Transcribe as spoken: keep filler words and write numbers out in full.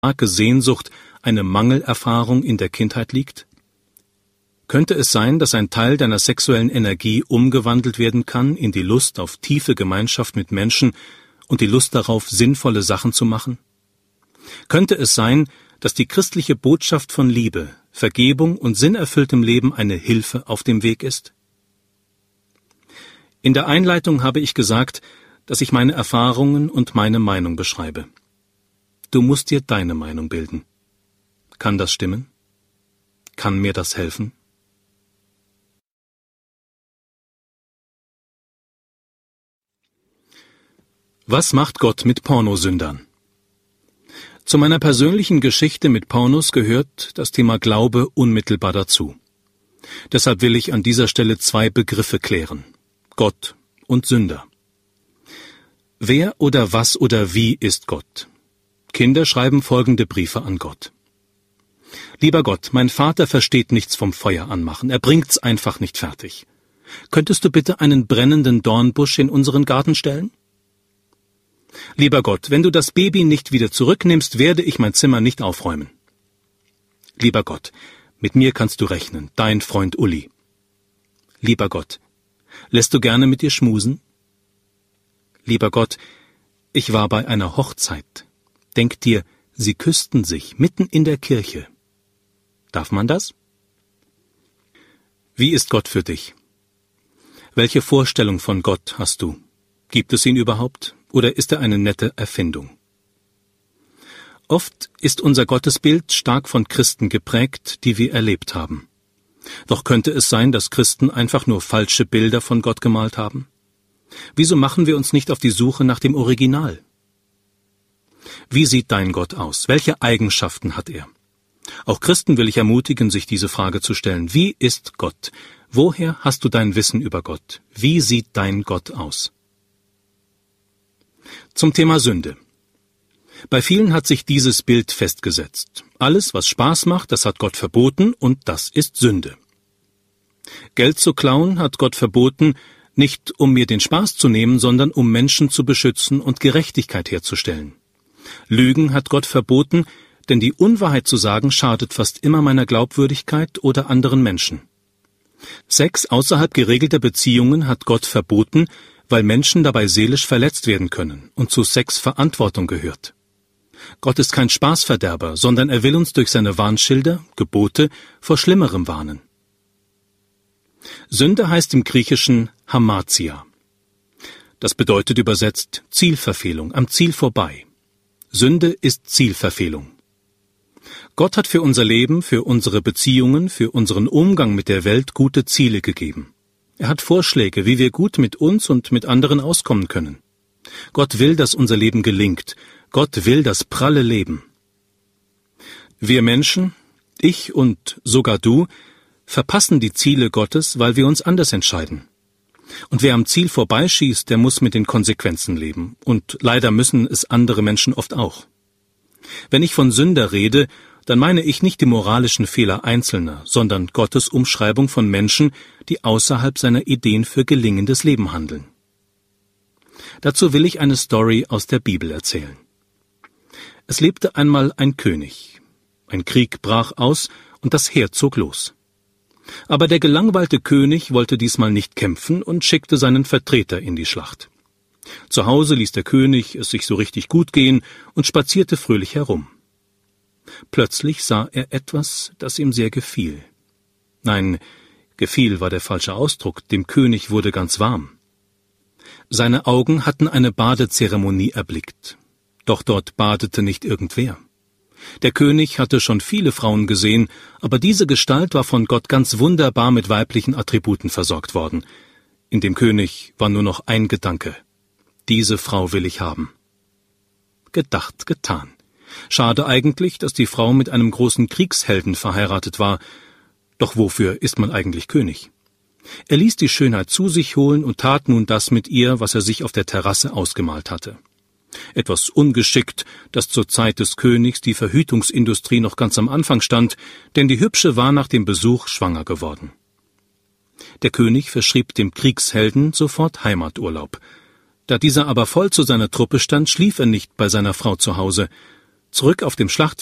starke Sehnsucht, eine Mangelerfahrung in der Kindheit liegt? Könnte es sein, dass ein Teil deiner sexuellen Energie umgewandelt werden kann in die Lust auf tiefe Gemeinschaft mit Menschen und die Lust darauf, sinnvolle Sachen zu machen? Könnte es sein, dass die christliche Botschaft von Liebe, Vergebung und sinnerfülltem Leben eine Hilfe auf dem Weg ist? In der Einleitung habe ich gesagt, dass ich meine Erfahrungen und meine Meinung beschreibe. Du musst dir deine Meinung bilden. Kann das stimmen? Kann mir das helfen? Was macht Gott mit Pornosündern? Zu meiner persönlichen Geschichte mit Pornos gehört das Thema Glaube unmittelbar dazu. Deshalb will ich an dieser Stelle zwei Begriffe klären: Gott und Sünder. Wer oder was oder wie ist Gott? Kinder schreiben folgende Briefe an Gott. Lieber Gott, mein Vater versteht nichts vom Feuer anmachen, er bringt's einfach nicht fertig. Könntest du bitte einen brennenden Dornbusch in unseren Garten stellen? Lieber Gott, wenn du das Baby nicht wieder zurücknimmst, werde ich mein Zimmer nicht aufräumen. Lieber Gott, mit mir kannst du rechnen, dein Freund Uli. Lieber Gott, lässt du gerne mit dir schmusen? Lieber Gott, ich war bei einer Hochzeit. Denk dir, sie küssten sich mitten in der Kirche. Darf man das? Wie ist Gott für dich? Welche Vorstellung von Gott hast du? Gibt es ihn überhaupt? Oder ist er eine nette Erfindung? Oft ist unser Gottesbild stark von Christen geprägt, die wir erlebt haben. Doch könnte es sein, dass Christen einfach nur falsche Bilder von Gott gemalt haben? Wieso machen wir uns nicht auf die Suche nach dem Original? Wie sieht dein Gott aus? Welche Eigenschaften hat er? Auch Christen will ich ermutigen, sich diese Frage zu stellen. Wie ist Gott? Woher hast du dein Wissen über Gott? Wie sieht dein Gott aus? Zum Thema Sünde. Bei vielen hat sich dieses Bild festgesetzt. Alles, was Spaß macht, das hat Gott verboten und das ist Sünde. Geld zu klauen hat Gott verboten, nicht um mir den Spaß zu nehmen, sondern um Menschen zu beschützen und Gerechtigkeit herzustellen. Lügen hat Gott verboten, denn die Unwahrheit zu sagen schadet fast immer meiner Glaubwürdigkeit oder anderen Menschen. Sex außerhalb geregelter Beziehungen hat Gott verboten, weil Menschen dabei seelisch verletzt werden können und zu Sex Verantwortung gehört. Gott ist kein Spaßverderber, sondern er will uns durch seine Warnschilder, Gebote, vor Schlimmerem warnen. Sünde heißt im Griechischen Hamatia. Das bedeutet übersetzt Zielverfehlung, am Ziel vorbei. Sünde ist Zielverfehlung. Gott hat für unser Leben, für unsere Beziehungen, für unseren Umgang mit der Welt gute Ziele gegeben. Er hat Vorschläge, wie wir gut mit uns und mit anderen auskommen können. Gott will, dass unser Leben gelingt. Gott will das pralle Leben. Wir Menschen, ich und sogar du, verpassen die Ziele Gottes, weil wir uns anders entscheiden. Und wer am Ziel vorbeischießt, der muss mit den Konsequenzen leben. Und leider müssen es andere Menschen oft auch. Wenn ich von Sünder rede, dann meine ich nicht die moralischen Fehler Einzelner, sondern Gottes Umschreibung von Menschen, die außerhalb seiner Ideen für gelingendes Leben handeln. Dazu will ich eine Story aus der Bibel erzählen. Es lebte einmal ein König. Ein Krieg brach aus und das Heer zog los. Aber der gelangweilte König wollte diesmal nicht kämpfen und schickte seinen Vertreter in die Schlacht. Zu Hause ließ der König es sich so richtig gut gehen und spazierte fröhlich herum. Plötzlich sah er etwas, das ihm sehr gefiel. Nein, gefiel war der falsche Ausdruck, dem König wurde ganz warm. Seine Augen hatten eine Badezeremonie erblickt. Doch dort badete nicht irgendwer. Der König hatte schon viele Frauen gesehen, aber diese Gestalt war von Gott ganz wunderbar mit weiblichen Attributen versorgt worden. In dem König war nur noch ein Gedanke: Diese Frau will ich haben. Gedacht, getan. Schade eigentlich, dass die Frau mit einem großen Kriegshelden verheiratet war. Doch wofür ist man eigentlich König? Er ließ die Schönheit zu sich holen und tat nun das mit ihr, was er sich auf der Terrasse ausgemalt hatte. Etwas ungeschickt, dass zur Zeit des Königs die Verhütungsindustrie noch ganz am Anfang stand, denn die Hübsche war nach dem Besuch schwanger geworden. Der König verschrieb dem Kriegshelden sofort Heimaturlaub. Da dieser aber voll zu seiner Truppe stand, schlief er nicht bei seiner Frau zu Hause. Zurück auf dem Schlachtfeld